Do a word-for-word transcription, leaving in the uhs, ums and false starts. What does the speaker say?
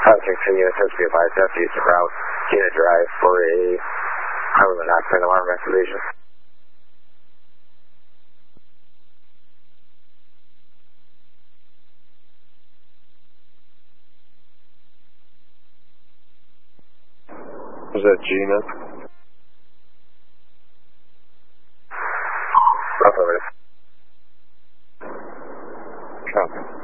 Contact two units has to be advised after use of route. Unit drive for a carbon monoxide alarm activation. Is that Gina? Affirmative. Copy.